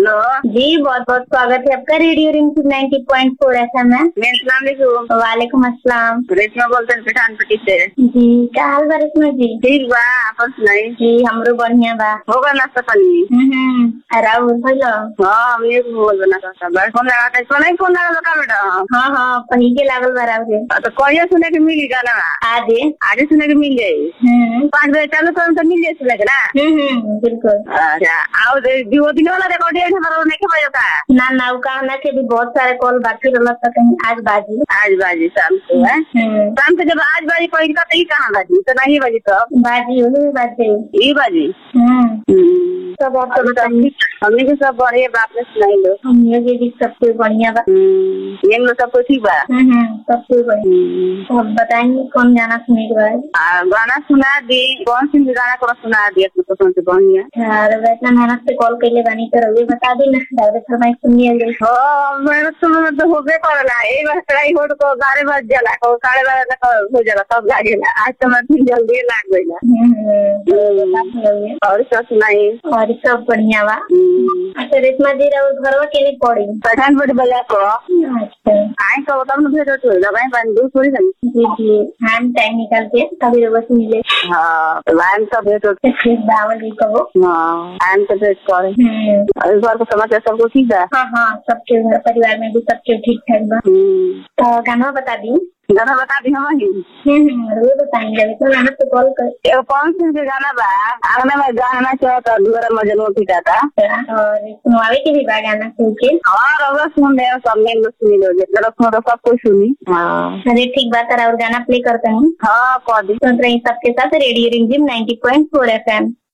Hello जी, बहुत बहुत स्वागत है आपका रेडियो रिंग 90.4 FM है। वालेकुम अस्सलाम। रेशमा बोलते हैं पठानपट्टी से। जी, क्या हाल बा रेशमा जी? ठीक बा, आपस नहीं? जी, हमरो बढ़िया बा। होगा नाश्ता पानी? राहुल भइलो? हाँ, हम ये बोल बना था। बस फोन लगा था, इसको नहीं फोन लगा का बेटा? हाँ, पही के लागल बा राहुल। तो कहिए सुने के मिली गाना? आज सुने के मिल जाये। 5 बजे चालू करूँ तो मिल जाये सुने के ना? बिल्कुल। अच्छा, आओ दो दिन वाला रिकॉर्डिंग हमारा नहीं के बजे का? ना कहना के भी बहुत सारे कॉल बाकी रहला था, कहीं आज बाजी शाम को है। शाम को जब आज बाजी कोई का नहीं कहाँ बाजी तो नहीं बाजी तो बाजी ये बाजी। सब आप तो बताइए। हमने के सब बढ़िया बात में सुनाई लो। हमने के भी सब कुछ बढ़िया बा। ये लोग सब कुछ ठीक बा। सब कुछ बढ़िया। और बताएंगे कौन गाना सुने के बाद? गाना सुना दी। कौन सी गाना को सुना दी अपने पसंद से बढ़िया? इतना मेहनत से कॉल के लिए बानी कर बता दी ना, डायरेक्ट फरमाइश सुनिए। मेहनत तो होबे करला। एक बार ट्राई हो तो 12 बज जाला, 12:30 तक हो जाला, तब लागेला। आज तो मैं जल्दी लाग गईला। और सब सुनाई? और सब बढ़िया बा। अच्छा रेशमा जी, घरवा के लिए पड़ी पठानकोट बाजार को। अच्छा, आए कब तब न भेजो तो लगाए बंदू थोड़ी ना। जी, हम टाइम निकाल के तभी रोज मिले। हाँ, लाइन का भेजो बावल जी कहो। हाँ, आइन तो भेज करे। इस बार को समाचार सबको ठीक है? हाँ, सबके घर परिवार में भी सबके ठीक ठाक बा। तो गाना बता दी। गाना बता दी हम ही। वो बताएंगे तो गाना तो कॉल कर। कौन सी गाना बा? आगना में गाना चाहता दूसरा मजनू पीटा था। और सुनवावे के भी बा गाना सुन के। हाँ, रवा सुन ले, सब में सुनी लो, जितना सुनो तो सब कुछ सुनी। अरे ठीक बात है, और गाना प्ले करते हैं। हाँ, कौन दी? सुन रही सबके साथ रेडियो रिमझिम 90.4 FM।